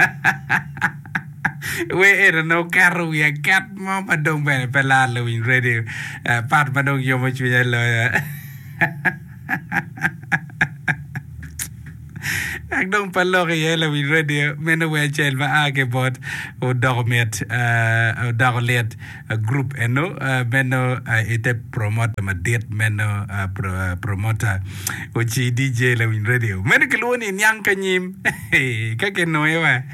we era no carro we cat mama dong bene pelalo in radio part madong yo mo chuya lo Ak dong palo ke yela in radio meno we chel ma age bot o dogomet o dogolet group eno meno ite promote ma det meno promoter o chi DJ la in radio meno ke lo ni nyang kanyim ka ke no yewa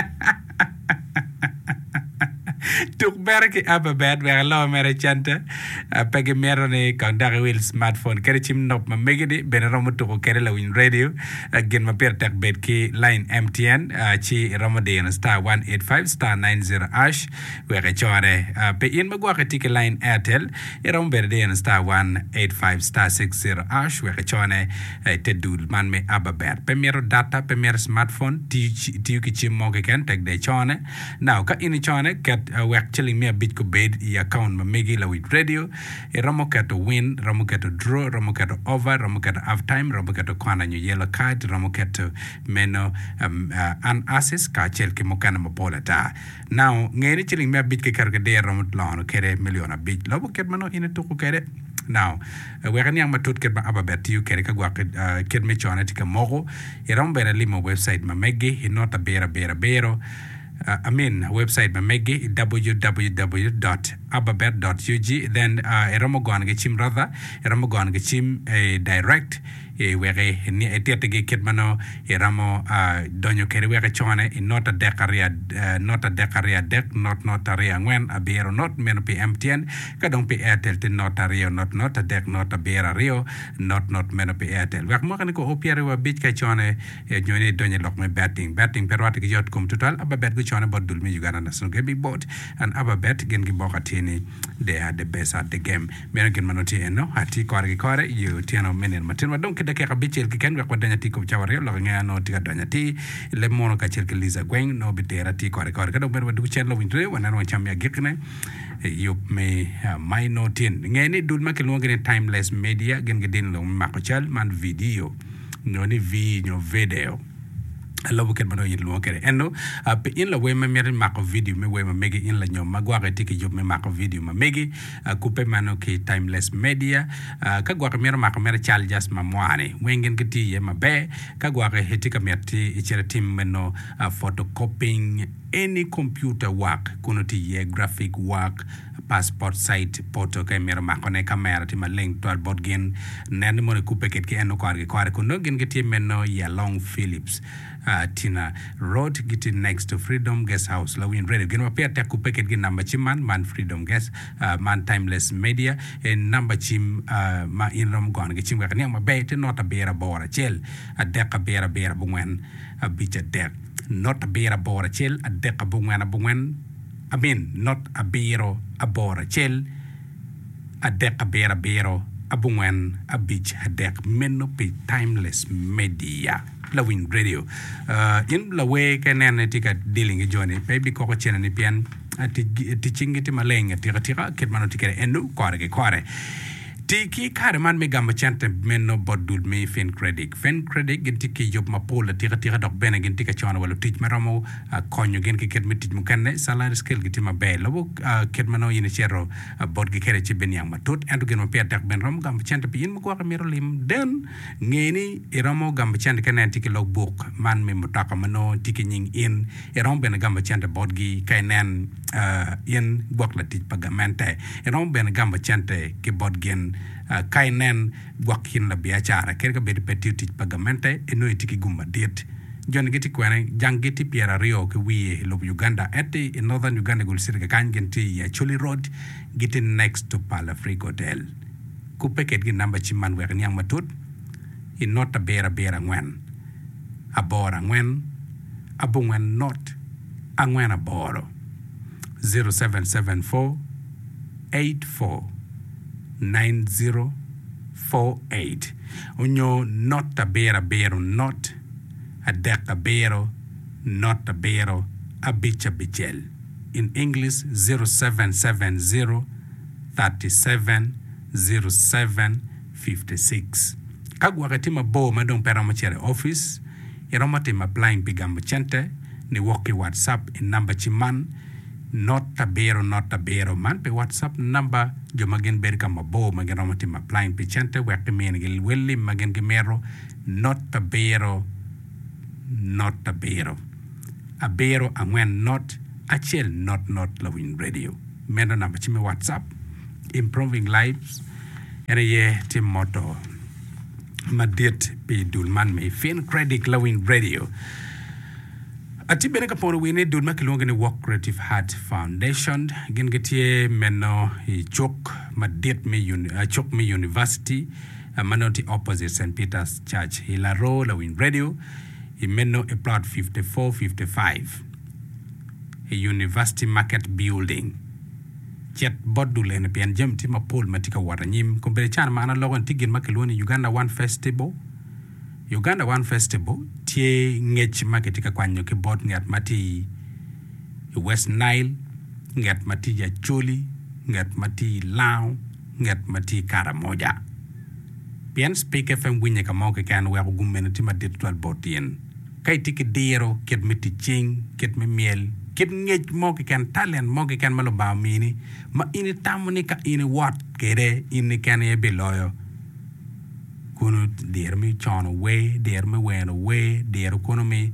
Tuk berke aba bad we lo mere chanta pege mero ne kandare wil smartphone kere chim nop ma megede ben romo to ko kere la win radio gen ma per tak bet ki line MTN chi ramade na star 185 star 90 ash we re chore pe in ma gwa ke line Airtel rom berde na star 185 star 60 ash we re chone te dul man me aba bad pe mero data pe mero smartphone ti ki chim mo ke ken tak de chone now ka in chone ket we actually me a bit ko bed I account ma megi la with radio ramo kato win ramo kato draw ramo kato over ramo kato half time ramo kato kwana new yellow card ramo kato meno an assess ka chel ke mokana mapola ta now ngeni chilling me a bit ke karga de ramo lano kere million a bit lobo ket mano ina to ko kere now we kan yang matut ket ba ababet you kere ka gwa ket me chona tika mogo ramo bera limo website ma megi inota bero website mamegi www.ababet.ug then eromo gon ge chim rather eromo gon ge chim direct were ni etiate ge ketmano eramo donyo kere were chone in not a dekaria dek not area ngwen abero not men p MTN ka dong p Airtel te not area not a dek not a bera rio not men p Airtel wak mo kan ko opiare wa bit ka chone nyone donyo lok me betting perwate ge jot kom total ababet ge chone bodul mi Uganda national gaming board and ababet gen ge bokatini they are the best at the game men gen manoti eno ati kore you tiano menen matin wadon ke ka bichel ki ken ko danya ti ko chawari lo nga no ti danya ti le mono ka chel ke liza gwen no bitera ti kore ka do ber wadu chen lo wintre wana no cham ya gekne you may my notin ngeni dul ma ke lo ngene timeless media gen gedin lo ma ko chal man video no ni video Allah bukan mano yin luang kere eno pe in la we ma mer ma ko video me we ma megi in la nyom ma gwa ke tiki job me ma ko video ma megi coupe mano ke timeless media ka gwa mer ma ko mer chal jas ma mwane wengen ke ti ye ma be ka gwa ke hetika mer ti ichere tim meno photocopying any computer work kuno ti ye graphic work passport site photo ke mer ma ko ne camera ti ma link to bot gen nen mo ne coupe ke eno ko kuno gen ke ti meno ya long Philips Tina Road getting next to Freedom Guest House la win ready gen wapia ta coupe ke number chiman man Freedom Guest man timeless media en number chim ma inrom gon ke chim ka ne ma be te not a bera bora chel a deka bera bungwen a bicha dek not a bera bora chel a deka bungwen I mean not a bero a bora chel a deka bero a bungwen a beach a dek meno pe timeless media la win radio in la way kanen tika dealing journey baby ko chena ni pian ati teaching it malenga tira ket mano tikere enu kore tiki kare man me gamba chante menno bodul me fen credit genti ki job ma pola tira dok bene genti ka chwana wala teach maramo konyo gen ki ket mitit mu kanne salary scale giti ma be lobo ket mano yine chero bod gi kere ci ben yang ma tot endu gen ma pe tak ben rom gamba chante bi in mu ko mero lim den ngeni iramo gamba chante kanen tiki log book man me mutaka mano tiki nying in irom ben gamba chante bod gi kanen in bok la teach pagamente irom ben gamba chante ke bod gen kainen wakin la biachara kerga bedi petiti pagamente eno etiki gumba det jon geti kwene jangeti piera rio ke wi lo Uganda eti in northern Uganda gul sirga kanjenti ya Chuli Road getting next to Palafrico Hotel ku peket gi number chiman wer nyang matut in not a bera ngwen abora ngwen abungwen not angwen aboro 0774 84 9048 Unyo not a bero not a deka bero not a bero a bichel in English 0770 37 07 56 kagwa katima bo madong pera machere office iroma tima applying pigamba chente ni woki WhatsApp in number chiman not tabero man pe WhatsApp number jo magen ber ka mabo magen romati ma blind pe chante wek men gel welli magen gemero not tabero abero angwen not achel not Lawin Radio meno number chime WhatsApp improving lives ene ye tim moto madit be dulman me fin credit Lawin Radio ati bene ka pono wini dulma kilonga ni Walk Creative Heart Foundation gen getie meno I chok madit me chok me university manoti opposite St. Peter's Church Hilaro Lawin Radio I meno a plot 54-55 a university market building chet bodule ne pian jem ti mapol matika waranyim kombere chan maana logon tigin makeloni Uganda One Festival tie ngech maketika kwanyo ke bot ngat mati West Nile ngat mati ya Choli ngat mati Lao ngat mati Karamoja pian speak FM winye ka moke kan wa gumen ti madit twal botien kai tiki dero ket meti ching ket me miel ket ngej moke kan talent moke kan malo ba mini ma ini tamuni ka ini wat kere ini kan e beloyo kuno der mi chon away der mi went away der kuno mi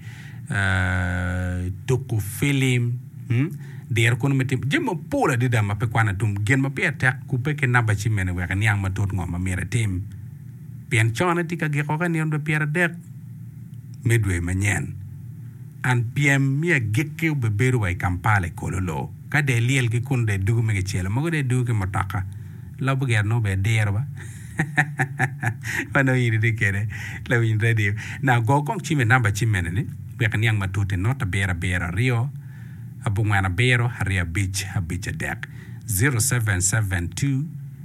toku film der kuno mi tim jemo pola di da ma pe kwana tum gen ma pe tak ku pe ke naba chi mene wa kan yang ma tot ngom ma mere tim pian chon ti ka ge ko kan yon be pier dek medwe manyen an piem mi gekke be beru wa Kampala kololo ka de liel ki kun de dugu me ke chelo mo de dugu ke mataka labu ger no be der ba Pano yiri de kere Lawin Radio na go kong chime namba chimene ni be kan yang matute nota bera rio abungwana bero haria beach habicha deck 0772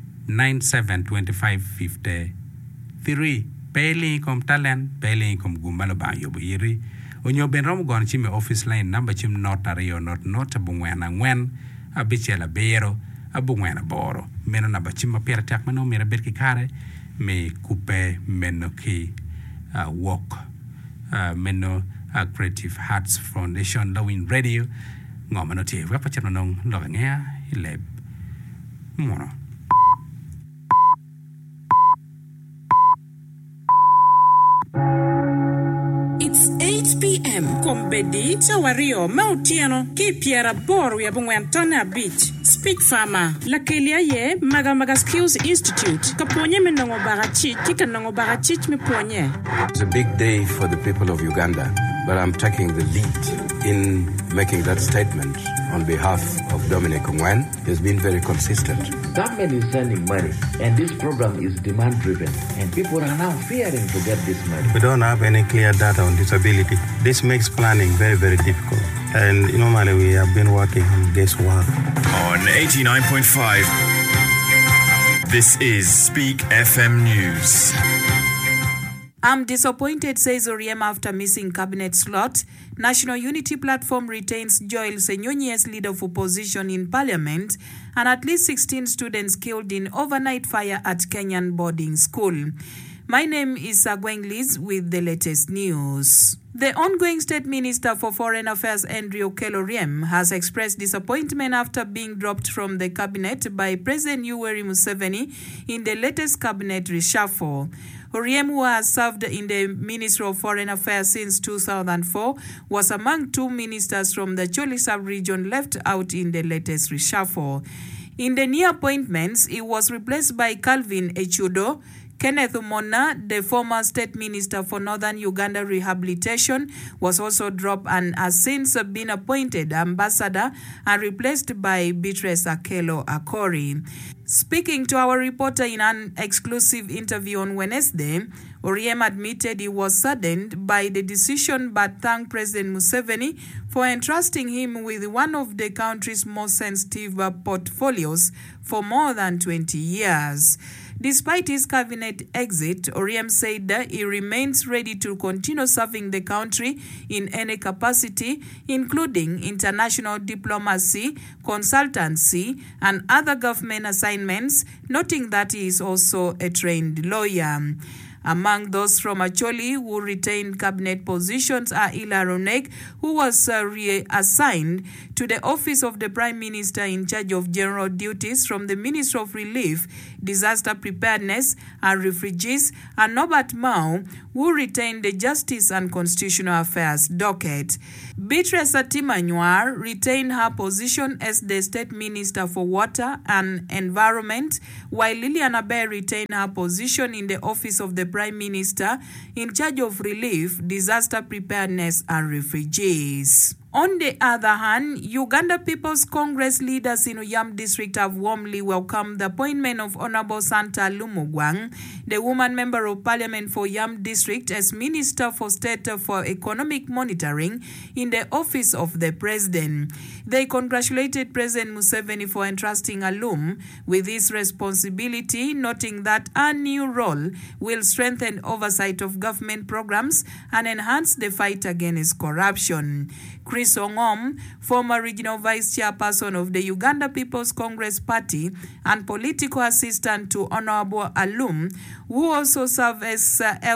972553 peli kom talent peli kom gumalo ba yobo yiri onyo ben rom gon chime office line namba chim nota rio not abungwana ngwen abicha la bero abungwana boro meno na bachima pera tak mano mera berki kare me coupe meno ki walk meno Creative Hearts Foundation Lawin Radio ngomano tie wa pachano nong lo ngea ileb mono It's 8 p.m. Kombedi Chawario Mautiano Ki Piera Boru ya Bungwantona Beach Speak Farmer Lakelia ye Maga Skills Institute Kaponye menongo barachi Kika nongo barachi meponye. It's a big day for the people of Uganda, but I'm taking the lead in making that statement on behalf of Dominic Ongwen. He's been very consistent. Government is sending money, and this program is demand-driven, and people are now fearing to get this money. We don't have any clear data on disability. This makes planning very, very difficult. And normally we have been working on guesswork. On 89.5, this is Speak FM News. I'm disappointed, says Oriem after missing cabinet slot. National Unity Platform retains Joel Senyonyi as leader of opposition in parliament, and at least 16 students killed in overnight fire at Kenyan boarding school. My name is Sagweng Liz with the latest news. The ongoing State Minister for Foreign Affairs, Andrew Okello Oriem, has expressed disappointment after being dropped from the cabinet by President Yoweri Museveni in the latest cabinet reshuffle. Oriem, who has served in the Ministry of Foreign Affairs since 2004, was among two ministers from the Choli sub-region left out in the latest reshuffle. In the new appointments, he was replaced by Calvin Echudo. Kenneth Umona, the former state minister for Northern Uganda Rehabilitation, was also dropped and has since been appointed ambassador and replaced by Beatrice Okello Akori. Speaking to our reporter in an exclusive interview on Wednesday, Oriem admitted he was saddened by the decision but thanked President Museveni for entrusting him with one of the country's most sensitive portfolios for more than 20 years. Despite his cabinet exit, Oriem said that he remains ready to continue serving the country in any capacity, including international diplomacy, consultancy, and other government assignments, noting that he is also a trained lawyer. Among those from Acholi who retained cabinet positions are Ila Ronek, who was reassigned to the office of the Prime Minister in charge of general duties from the Ministry of Relief, Disaster Preparedness and Refugees, and Norbert Mao, who retained the Justice and Constitutional Affairs docket. Beatrice Atimanyuar retained her position as the State Minister for Water and Environment, while Lilian Abe retained her position in the office of the Prime Minister in charge of Relief, Disaster Preparedness and Refugees. On the other hand, Uganda People's Congress leaders in Uyam district have warmly welcomed the appointment of Honorable Santa Lumugwang, the woman member of parliament for Uyam district, as Minister for State for Economic Monitoring in the office of the President. They congratulated President Museveni for entrusting Alum with this responsibility, noting that her new role will strengthen oversight of government programs and enhance the fight against corruption. Chris Ongom, former regional vice chairperson of the Uganda People's Congress Party and political assistant to Honorable Alum, who also served as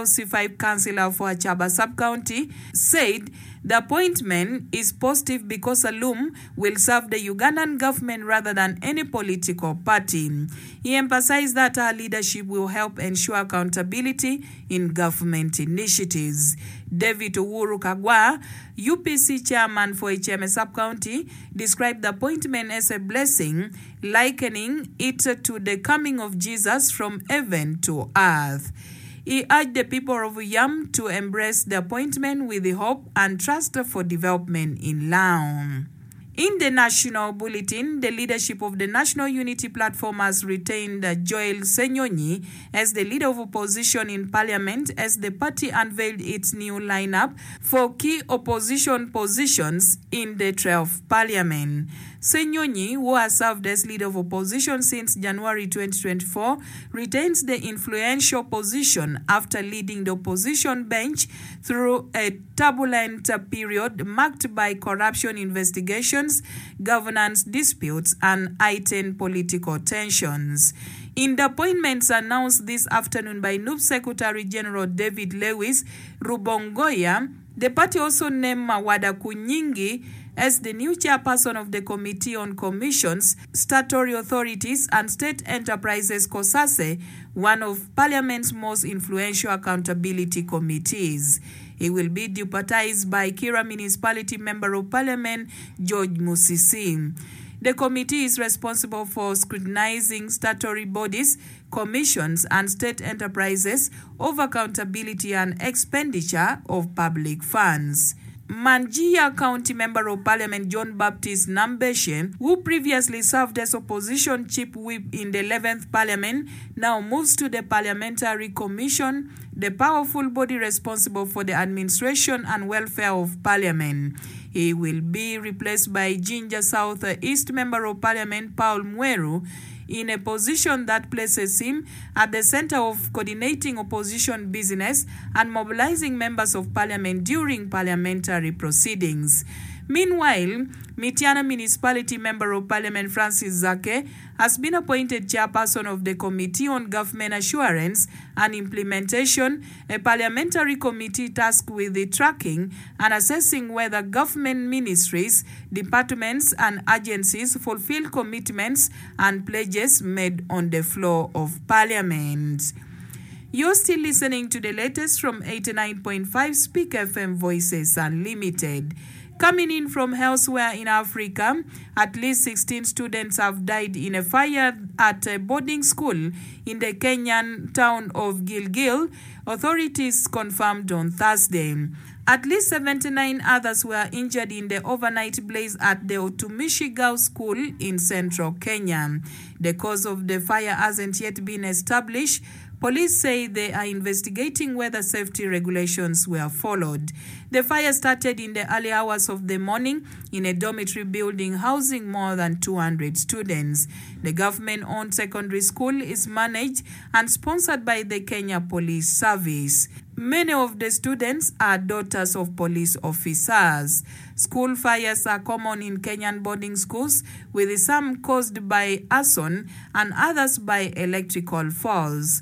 LC5 councillor for Achaba sub-county, said the appointment is positive because Alum will serve the Ugandan government rather than any political party. He emphasized that her leadership will help ensure accountability in government initiatives. David Owuru Kagwa, UPC chairman for HMS sub-county, described the appointment as a blessing, likening it to the coming of Jesus from heaven to earth. He urged the people of Uyam to embrace the appointment with the hope and trust for development in Laon. In the national bulletin, the leadership of the National Unity Platform has retained Joel Senyonyi as the leader of opposition in parliament as the party unveiled its new lineup for key opposition positions in the 12th parliament. Senyonyi, who has served as leader of opposition since January 2024, retains the influential position after leading the opposition bench through a turbulent period marked by corruption investigations, governance disputes, and heightened political tensions. In the appointments announced this afternoon by NUP Secretary General David Lewis Rubongoya, the party also named Mawada Kunyingi as the new chairperson of the Committee on Commissions, Statutory Authorities and State Enterprises COSASE, one of Parliament's most influential accountability committees. He will be deputized by Kira Municipality Member of Parliament George Musisi. The committee is responsible for scrutinizing statutory bodies, commissions, and state enterprises over accountability and expenditure of public funds. Manjia County Member of Parliament John Baptist Nambeshe, who previously served as opposition chief whip in the 11th Parliament, now moves to the Parliamentary Commission, the powerful body responsible for the administration and welfare of Parliament. He will be replaced by Jinja South East Member of Parliament Paul Mweru, in a position that places him at the center of coordinating opposition business and mobilizing members of parliament during parliamentary proceedings. Meanwhile, Mitiana Municipality Member of Parliament Francis Zake has been appointed chairperson of the Committee on Government Assurance and Implementation, a parliamentary committee tasked with the tracking and assessing whether government ministries, departments, and agencies fulfill commitments and pledges made on the floor of Parliament. You're still listening to the latest from 89.5 Speak FM Voices Unlimited. Coming in from elsewhere in Africa, at least 16 students have died in a fire at a boarding school in the Kenyan town of Gilgil, authorities confirmed on Thursday. At least 79 others were injured in the overnight blaze at the Utumishi Girls School in central Kenya. The cause of the fire hasn't yet been established. Police say they are investigating whether safety regulations were followed. The fire started in the early hours of the morning in a dormitory building housing more than 200 students. The government-owned secondary school is managed and sponsored by the Kenya Police Service. Many of the students are daughters of police officers. School fires are common in Kenyan boarding schools, with some caused by arson and others by electrical faults.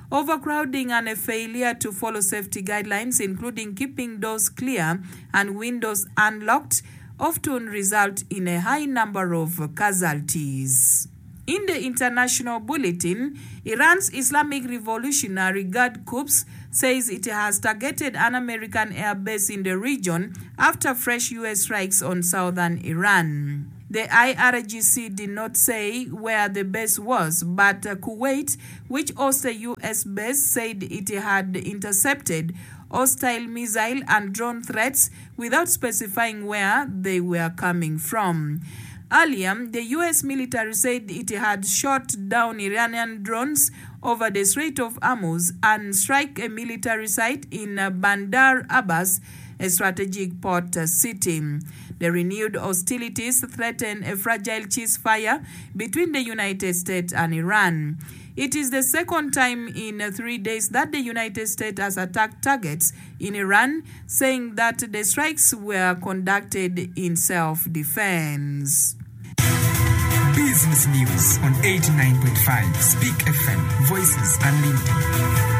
Overcrowding and a failure to follow safety guidelines, including keeping doors clear and windows unlocked, often result in a high number of casualties. In the international bulletin, Iran's Islamic Revolutionary Guard Corps says it has targeted an American air base in the region after fresh U.S. strikes on southern Iran. The IRGC did not say where the base was, but Kuwait, which hosts a U.S. base, said it had intercepted hostile missile and drone threats without specifying where they were coming from. Earlier, the U.S. military said it had shot down Iranian drones over the Strait of Hormuz and struck a military site in Bandar Abbas, a strategic port city. The renewed hostilities threaten a fragile ceasefire between the United States and Iran. It is the second time in 3 days that the United States has attacked targets in Iran, saying that the strikes were conducted in self-defense. Business News on 89.5 Speak FM, Voices Unlimited.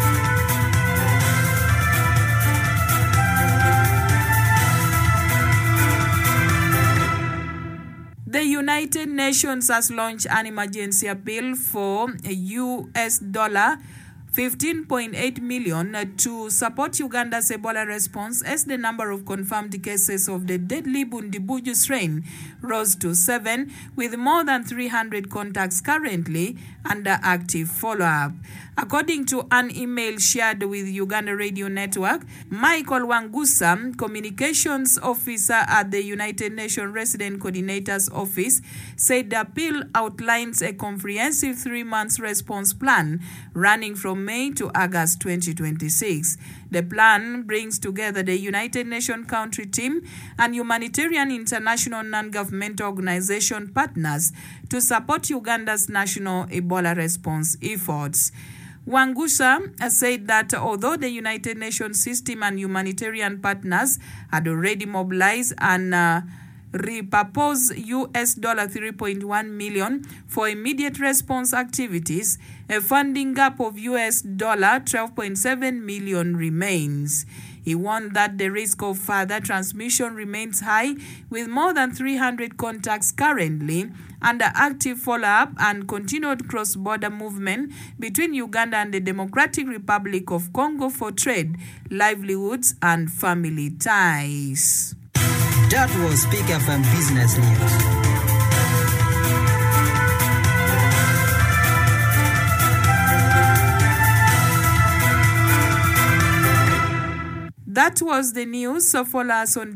The United Nations has launched an emergency appeal for US $15.8 million to support Uganda's Ebola response as the number of confirmed cases of the deadly Bundibujo strain rose to 7, with more than 300 contacts currently under active follow-up. According to an email shared with Uganda Radio Network, Michael Wangusa, communications officer at the United Nations Resident Coordinator's Office, said the appeal outlines a comprehensive 3-month response plan running from May to August 2026. The plan brings together the United Nations country team and humanitarian international non-governmental organization partners to support Uganda's national Ebola response efforts. Wangusa said that although the United Nations system and humanitarian partners had already mobilized and repurposed US $3.1 million for immediate response activities, a funding gap of US $12.7 million remains. He warned that the risk of further transmission remains high, with more than 300 contacts currently under active follow-up and continued cross-border movement between Uganda and the Democratic Republic of Congo for trade, livelihoods, and family ties. That was Speak FM Business News. That was the news. So follow us on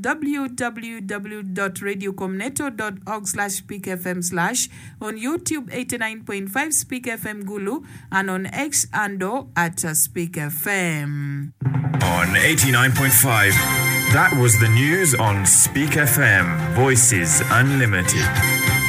www.radiocomneto.org/speakfm/ on YouTube 89.5 Speak FM Gulu and on X ando at Speak FM. On 89.5, that was the news on Speak FM, Voices Unlimited.